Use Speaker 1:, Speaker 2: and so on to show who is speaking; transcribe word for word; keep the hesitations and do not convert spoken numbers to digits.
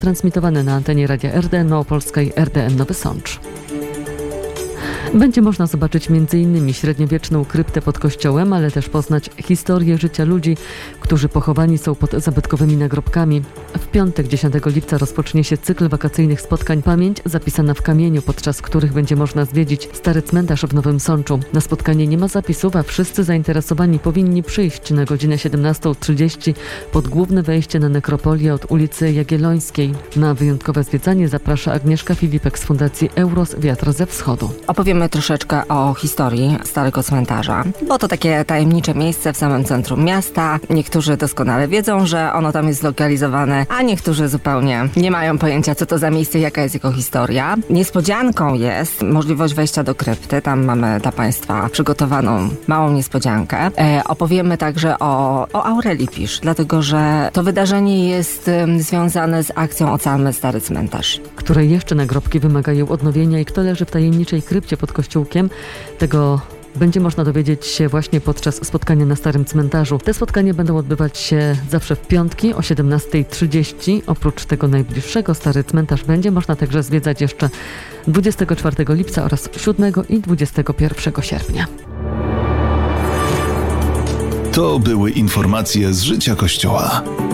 Speaker 1: transmitowany na antenie Radia R D N Małopolska i R D N Nowy Sącz. Będzie można zobaczyć między innymi średniowieczną kryptę pod kościołem, ale też poznać historię życia ludzi, którzy pochowani są pod zabytkowymi nagrobkami. W piątek, dziesiątego lipca, rozpocznie się cykl wakacyjnych spotkań Pamięć zapisana w kamieniu, podczas których będzie można zwiedzić Stary Cmentarz w Nowym Sączu. Na spotkanie nie ma zapisów, a wszyscy zainteresowani powinni przyjść na godzinę siedemnastą trzydzieści pod główne wejście na nekropolię od ulicy Jagiellońskiej. Na wyjątkowe zwiedzanie zaprasza Agnieszka Filipek z Fundacji Euros Wiatr ze Wschodu.
Speaker 2: Opowiemy troszeczkę o historii Starego Cmentarza, bo to takie tajemnicze miejsce w samym centrum miasta. Niektórzy doskonale wiedzą, że ono tam jest zlokalizowane, a niektórzy zupełnie nie mają pojęcia, co to za miejsce i jaka jest jego historia. Niespodzianką jest możliwość wejścia do krypty. Tam mamy dla Państwa przygotowaną małą niespodziankę. E, opowiemy także o, o Aurelii Pisz, dlatego że to wydarzenie jest um, związane z akcją Ocalmy Stary Cmentarz,
Speaker 1: której jeszcze nagrobki wymagają odnowienia i kto leży w tajemniczej krypcie pod kościółkiem, tego będzie można dowiedzieć się właśnie podczas spotkania na Starym Cmentarzu. Te spotkania będą odbywać się zawsze w piątki o siedemnastej trzydzieści. Oprócz tego najbliższego Stary Cmentarz będzie można także zwiedzać jeszcze dwudziestego czwartego lipca oraz siódmego i dwudziestego pierwszego sierpnia.
Speaker 3: To były informacje z życia Kościoła.